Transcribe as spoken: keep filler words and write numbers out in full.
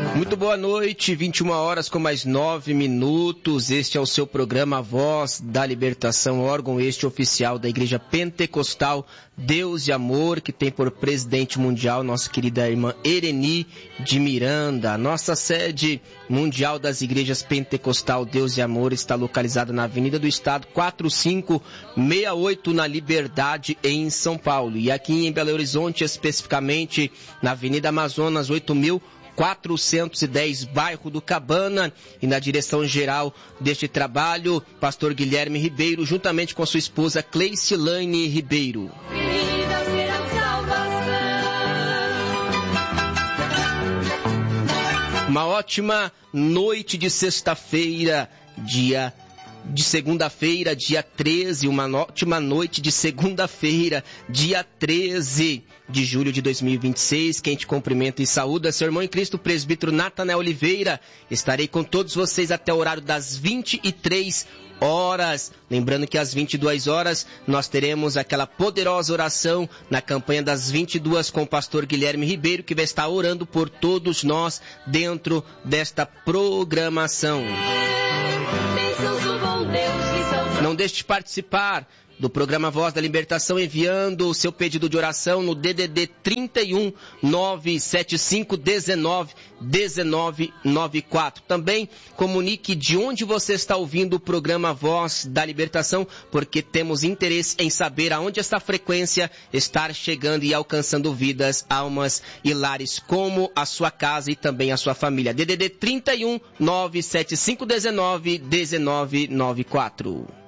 Muito boa noite, vinte e uma horas com mais nove minutos. Este é o seu programa Voz da Libertação, órgão este oficial da Igreja Pentecostal Deus e Amor, que tem por presidente mundial nossa querida irmã Ereni de Miranda. Nossa sede mundial das igrejas Pentecostal Deus e Amor está localizada na Avenida do Estado quatrocentos e sessenta e oito, na Liberdade, em São Paulo. E aqui em Belo Horizonte, especificamente na Avenida Amazonas oito mil quatrocentos e dez, bairro do Cabana, e na direção geral deste trabalho, pastor Guilherme Ribeiro, juntamente com sua esposa Cleicilane Ribeiro. Uma ótima noite de sexta-feira, dia de segunda-feira, dia treze, uma ótima noite de segunda-feira, dia treze de julho de dois mil e vinte e seis. Quem te cumprimenta e saúda, seu irmão em Cristo, presbítero Natanael Oliveira. Estarei com todos vocês até o horário das vinte e três horas. Lembrando que às vinte e duas horas nós teremos aquela poderosa oração na campanha das vinte e duas com o pastor Guilherme Ribeiro, que vai estar orando por todos nós dentro desta programação. Não deixe de participar do programa Voz da Libertação enviando o seu pedido de oração no D D D trinta e um, nove sete cinco, dezenove, dezenove, noventa e quatro. Também comunique de onde você está ouvindo o programa Voz da Libertação, porque temos interesse em saber aonde esta frequência está chegando e alcançando vidas, almas e lares, como a sua casa e também a sua família. D D D trinta e um, nove sete cinco, dezenove, dezenove, noventa e quatro.